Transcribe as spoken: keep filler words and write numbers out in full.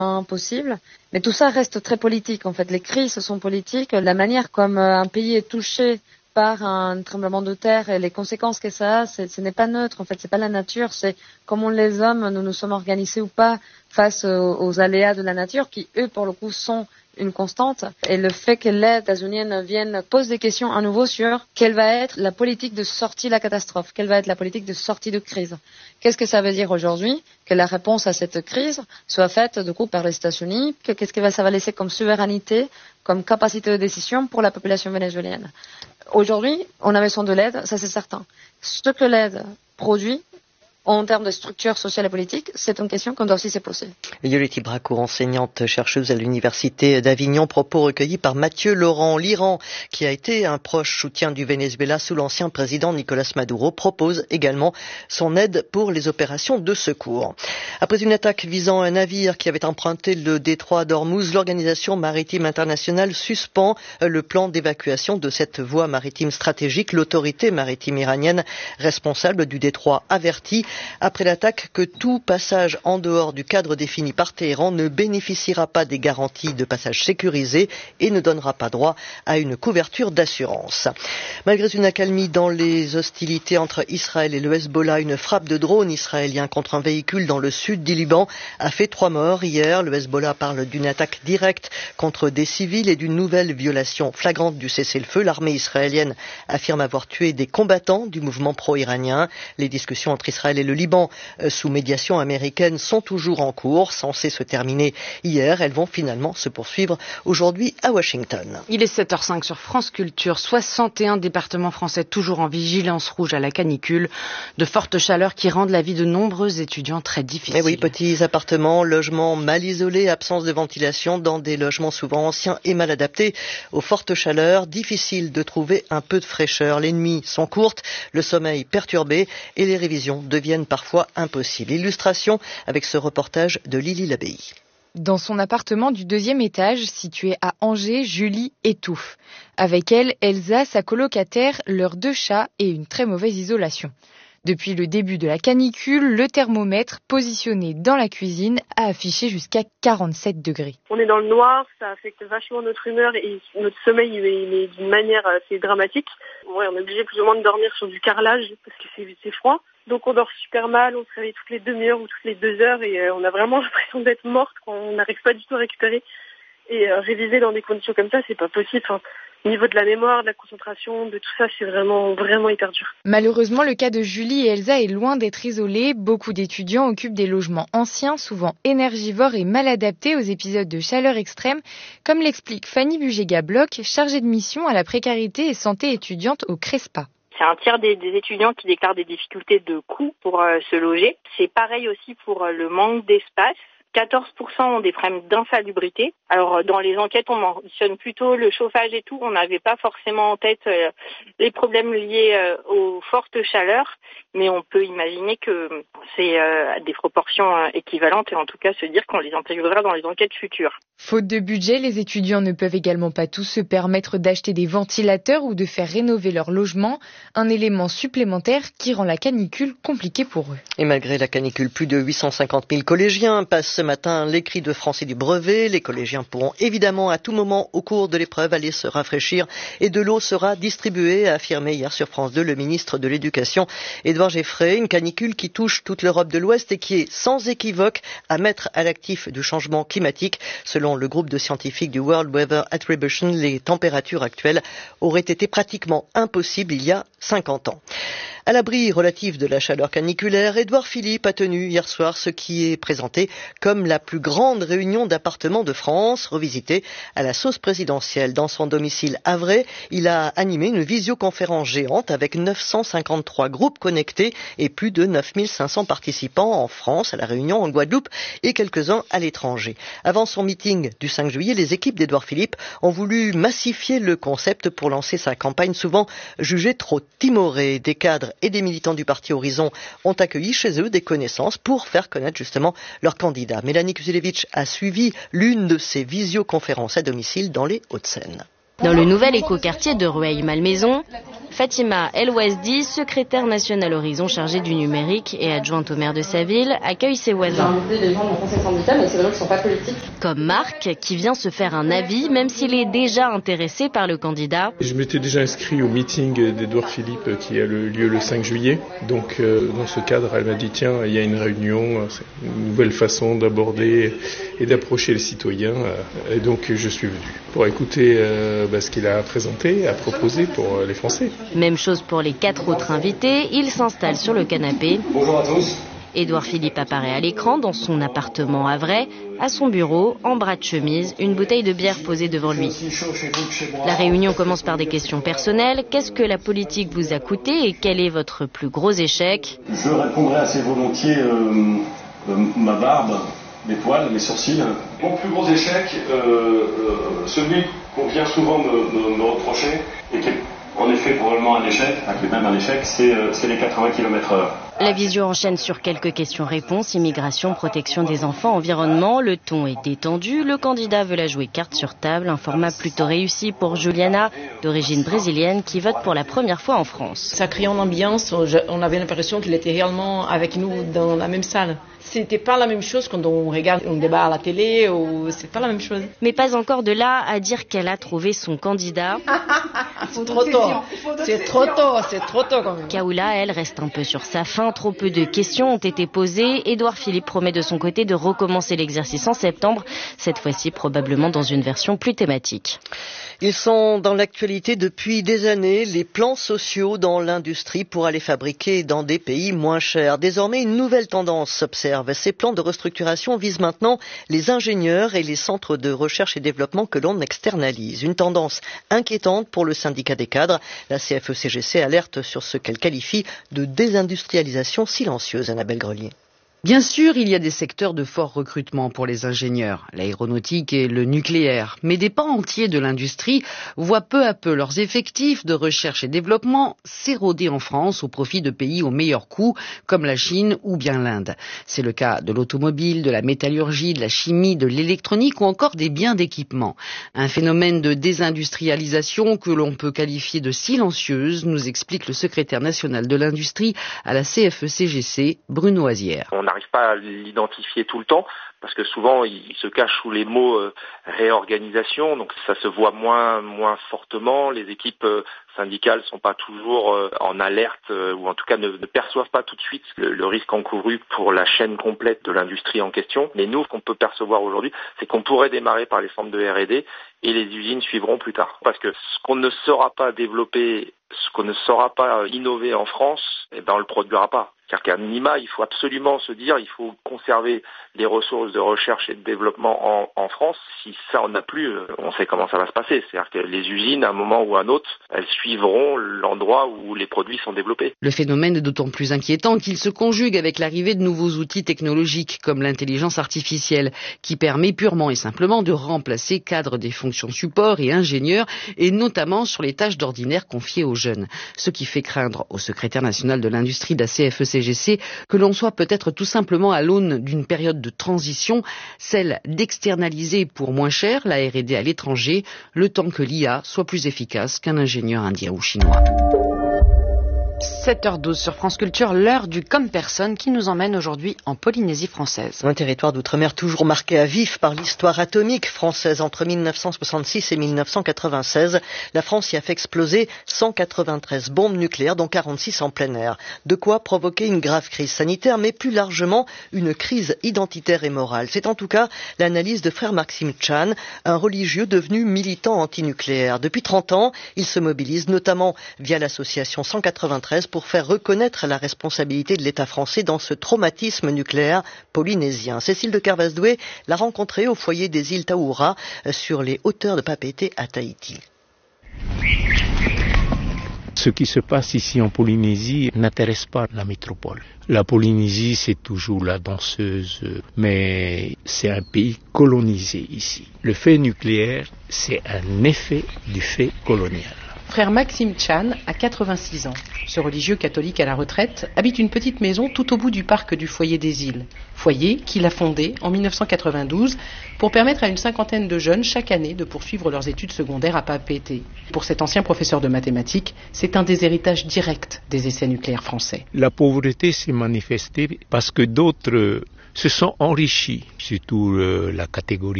impossible. Mais tout ça reste très politique. En fait, les crises sont politiques. La manière comme un pays est touché par un tremblement de terre et les conséquences que ça a, c'est, ce n'est pas neutre. En fait, c'est pas la nature, c'est comment les hommes nous nous sommes organisés ou pas face aux, aux aléas de la nature qui, eux, pour le coup, sont une constante. Et le fait que l'aide états-unienne vienne pose des questions à nouveau sur quelle va être la politique de sortie de la catastrophe, quelle va être la politique de sortie de crise. Qu'est-ce que ça veut dire aujourd'hui que la réponse à cette crise soit faite du coup par les États-Unis? Qu'est-ce que ça va laisser comme souveraineté, comme capacité de décision pour la population vénézuélienne? Aujourd'hui, on a besoin de l'aide, ça c'est certain. Ce que l'aide produit, en termes de structure sociale et politique, c'est une question qu'on doit aussi se poser. Yoleti Bracourt, enseignante chercheuse à l'université d'Avignon, propos recueillis par Mathieu Laurent. L'Iran, qui a été un proche soutien du Venezuela sous l'ancien président Nicolas Maduro, propose également son aide pour les opérations de secours. Après une attaque visant un navire qui avait emprunté le détroit d'Ormuz, l'Organisation maritime internationale suspend le plan d'évacuation de cette voie maritime stratégique. L'autorité maritime iranienne responsable du détroit avertit après l'attaque que tout passage en dehors du cadre défini par Téhéran ne bénéficiera pas des garanties de passage sécurisé et ne donnera pas droit à une couverture d'assurance. Malgré une accalmie dans les hostilités entre Israël et le Hezbollah, une frappe de drone israélien contre un véhicule dans le sud du Liban a fait trois morts hier. Le Hezbollah parle d'une attaque directe contre des civils et d'une nouvelle violation flagrante du cessez-le-feu. L'armée israélienne affirme avoir tué des combattants du mouvement pro-iranien. Les discussions entre Israël et le Liban, sous médiation américaine, sont toujours en cours, censées se terminer hier. Elles vont finalement se poursuivre aujourd'hui à Washington. Il est sept heures cinq sur France Culture. soixante et un départements français toujours en vigilance rouge à la canicule. De fortes chaleurs qui rendent la vie de nombreux étudiants très difficile. Et oui, petits appartements, logements mal isolés, absence de ventilation dans des logements souvent anciens et mal adaptés aux fortes chaleurs. Difficile de trouver un peu de fraîcheur. Les nuits sont courtes, le sommeil perturbé et les révisions deviennent parfois impossibles. Illustration avec ce reportage de Lily Labéi. Dans son appartement du deuxième étage, situé à Angers, Julie étouffe. Avec elle, Elsa, sa colocataire, leurs deux chats et une très mauvaise isolation. Depuis le début de la canicule, le thermomètre positionné dans la cuisine a affiché jusqu'à quarante-sept degrés. On est dans le noir, ça affecte vachement notre humeur et notre sommeil mais d'une manière assez dramatique. Ouais, on est obligé plus ou moins de dormir sur du carrelage parce que c'est, c'est froid. Donc on dort super mal, on se réveille toutes les demi-heures ou toutes les deux heures et euh, on a vraiment l'impression d'être morte quand on n'arrive pas du tout à récupérer. Et euh, réviser dans des conditions comme ça, c'est pas possible. Enfin, au niveau de la mémoire, de la concentration, de tout ça, c'est vraiment, vraiment hyper dur. Malheureusement, le cas de Julie et Elsa est loin d'être isolé. Beaucoup d'étudiants occupent des logements anciens, souvent énergivores et mal adaptés aux épisodes de chaleur extrême, comme l'explique Fanny Bugega-Bloch, chargée de mission à la précarité et santé étudiante au CRESPA. C'est un tiers des, des étudiants qui déclarent des difficultés de coût pour euh, se loger. C'est pareil aussi pour euh, le manque d'espace. quatorze pour cent ont des problèmes d'insalubrité. Alors dans les enquêtes, on mentionne plutôt le chauffage et tout. On n'avait pas forcément en tête euh, les problèmes liés euh, aux fortes chaleurs, mais on peut imaginer que c'est euh, des proportions euh, équivalentes et en tout cas se dire qu'on les intégrera dans les enquêtes futures. Faute de budget, les étudiants ne peuvent également pas tous se permettre d'acheter des ventilateurs ou de faire rénover leur logement, un élément supplémentaire qui rend la canicule compliquée pour eux. Et malgré la canicule, plus de huit cent cinquante mille collégiens passent ce matin l'écrit de français du brevet. Les collégiens pourront évidemment à tout moment au cours de l'épreuve aller se rafraîchir et de l'eau sera distribuée, a affirmé hier sur France deux le ministre de l'Éducation, Édouard Geffray. Une canicule qui touche toute l'Europe de l'Ouest et qui est sans équivoque à mettre à l'actif du changement climatique. Selon le groupe de scientifiques du World Weather Attribution, les températures actuelles auraient été pratiquement impossibles il y a cinquante ans. À l'abri relatif de la chaleur caniculaire, Édouard Philippe a tenu hier soir ce qui est présenté comme la plus grande réunion d'appartements de France, revisitée à la sauce présidentielle. Dans son domicile havrais, il a animé une visioconférence géante avec neuf cent cinquante-trois groupes connectés et plus de neuf mille cinq cents participants en France, à la Réunion, en Guadeloupe et quelques-uns à l'étranger. Avant son meeting du cinq juillet, les équipes d'Édouard Philippe ont voulu massifier le concept pour lancer sa campagne souvent jugée trop timorée. Des cadres et des militants du parti Horizon ont accueilli chez eux des connaissances pour faire connaître justement leurs candidats. Mélanie Kuzilevich a suivi l'une de ces visioconférences à domicile dans les Hauts-de-Seine. Dans le nouvel écoquartier de Rueil-Malmaison, Fatima El Ouazdi, secrétaire nationale Horizon chargée du numérique et adjointe au maire de sa ville, accueille ses voisins. Les gens de mon conseil syndical, mais c'est vrai qu'ils ne sont pas politiques. Comme Marc, qui vient se faire un avis, même s'il est déjà intéressé par le candidat. Je m'étais déjà inscrit au meeting d'Édouard Philippe qui a lieu le cinq juillet. Donc, euh, dans ce cadre, elle m'a dit, tiens, il y a une réunion, c'est une nouvelle façon d'aborder et d'approcher les citoyens. Et donc, je suis venu pour écouter euh, bah, ce qu'il a présenté, à proposer pour euh, les Français. Même chose pour les quatre autres invités, ils s'installent sur le canapé. Bonjour à tous. Édouard Philippe apparaît à l'écran dans son appartement à Vray, à son bureau, en bras de chemise, une bouteille de bière posée devant lui. La réunion commence par des questions personnelles. Qu'est-ce que la politique vous a coûté et quel est votre plus gros échec? Je répondrai assez volontiers euh, euh, ma barbe, mes poils, mes sourcils. Mon plus gros échec, euh, euh, celui qu'on vient souvent me, me, me reprocher, et qui est en effet probablement un échec, enfin, qui est même un échec, c'est, euh, c'est les quatre-vingts kilomètres heure. La visio enchaîne sur quelques questions-réponses, immigration, protection des enfants, environnement. Le ton est détendu, le candidat veut la jouer carte sur table, un format plutôt réussi pour Juliana, d'origine brésilienne, qui vote pour la première fois en France. Ça crée une ambiance, on avait l'impression qu'il était réellement avec nous dans la même salle. C'était pas la même chose quand on regarde un débat à la télé, ou c'est pas la même chose. Mais pas encore de là à dire qu'elle a trouvé son candidat. C'est trop tôt, c'est trop tôt, c'est trop tôt quand même. Kaoula, elle, reste un peu sur sa faim. Trop peu de questions ont été posées. Édouard Philippe promet de son côté de recommencer l'exercice en septembre, cette fois-ci probablement dans une version plus thématique. Ils sont dans l'actualité depuis des années, les plans sociaux dans l'industrie pour aller fabriquer dans des pays moins chers. Désormais, une nouvelle tendance s'observe. Ces plans de restructuration visent maintenant les ingénieurs et les centres de recherche et développement que l'on externalise. Une tendance inquiétante pour le syndicat des cadres. La C F E C G C alerte sur ce qu'elle qualifie de désindustrialisation silencieuse. Annabelle Grelier. Bien sûr, il y a des secteurs de fort recrutement pour les ingénieurs, l'aéronautique et le nucléaire. Mais des pans entiers de l'industrie voient peu à peu leurs effectifs de recherche et développement s'éroder en France au profit de pays au meilleur coût, comme la Chine ou bien l'Inde. C'est le cas de l'automobile, de la métallurgie, de la chimie, de l'électronique ou encore des biens d'équipement. Un phénomène de désindustrialisation que l'on peut qualifier de silencieuse, nous explique le secrétaire national de l'industrie à la C F E C G C, Bruno Azière. On n'arrive pas à l'identifier tout le temps parce que souvent il se cache sous les mots euh, réorganisation, donc ça se voit moins moins fortement. Les équipes euh, syndicales sont pas toujours euh, en alerte euh, ou en tout cas ne, ne perçoivent pas tout de suite le, le risque encouru pour la chaîne complète de l'industrie en question. Mais nous, ce qu'on peut percevoir aujourd'hui, c'est qu'on pourrait démarrer par les centres de R et D et les usines suivront plus tard. Parce que ce qu'on ne saura pas développer, ce qu'on ne saura pas innover en France, eh ben on le produira pas. C'est-à-dire qu'à minima, il faut absolument se dire, il faut conserver les ressources de recherche et de développement en, en France. Si ça on n'a plus, on sait comment ça va se passer. C'est-à-dire que les usines, à un moment ou à un autre, elles suivront l'endroit où les produits sont développés. Le phénomène est d'autant plus inquiétant qu'il se conjugue avec l'arrivée de nouveaux outils technologiques comme l'intelligence artificielle, qui permet purement et simplement de remplacer cadres des fonctions support et ingénieurs, et notamment sur les tâches d'ordinaire confiées aux jeunes. Ce qui fait craindre au secrétaire national de l'industrie de la C F E C G C que l'on soit peut-être tout simplement à l'aune d'une période de transition, celle d'externaliser pour moins cher la R et D à l'étranger, le temps que l'I A soit plus efficace qu'un ingénieur indien ou chinois. sept heures douze sur France Culture, l'heure du Comme Personne qui nous emmène aujourd'hui en Polynésie française. Un territoire d'outre-mer toujours marqué à vif par l'histoire atomique française. Entre mille neuf cent soixante-six et mille neuf cent quatre-vingt-seize, la France y a fait exploser cent quatre-vingt-treize bombes nucléaires, dont quarante-six en plein air. De quoi provoquer une grave crise sanitaire, mais plus largement une crise identitaire et morale. C'est en tout cas l'analyse de frère Maxime Chan, un religieux devenu militant antinucléaire. Depuis trente ans, il se mobilise notamment via l'association cent quatre-vingt-treize pour faire reconnaître la responsabilité de l'État français dans ce traumatisme nucléaire polynésien. Cécile de Carvasdoué l'a rencontré au foyer des îles Taoura sur les hauteurs de Papeete à Tahiti. Ce qui se passe ici en Polynésie n'intéresse pas la métropole. La Polynésie, c'est toujours la danseuse, mais c'est un pays colonisé ici. Le fait nucléaire, c'est un effet du fait colonial. Frère Maxime Chan a quatre-vingt-six ans. Ce religieux catholique à la retraite habite une petite maison tout au bout du parc du foyer des îles. Foyer qu'il a fondé en mille neuf cent quatre-vingt-douze pour permettre à une cinquantaine de jeunes chaque année de poursuivre leurs études secondaires à Papeete. Pour cet ancien professeur de mathématiques, c'est un des héritages directs des essais nucléaires français. La pauvreté s'est manifestée parce que d'autres se sont enrichis, surtout euh, la catégorie